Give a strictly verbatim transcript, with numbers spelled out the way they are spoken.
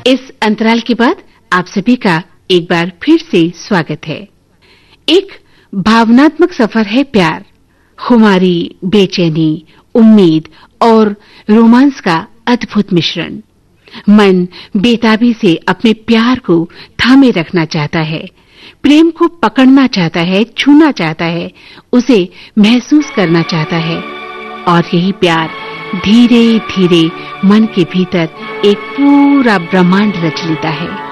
इस अंतराल के बाद आप सभी का एक बार फिर से स्वागत है। एक भावनात्मक सफर है प्यार, खुमारी, बेचैनी, उम्मीद और रोमांस का अद्भुत मिश्रण। मन बेताबी से अपने प्यार को थामे रखना चाहता है, प्रेम को पकड़ना चाहता है, छूना चाहता है, उसे महसूस करना चाहता है और यही प्यार धीरे धीरे मन के भीतर एक पूरा ब्रह्मांड रच लेता है।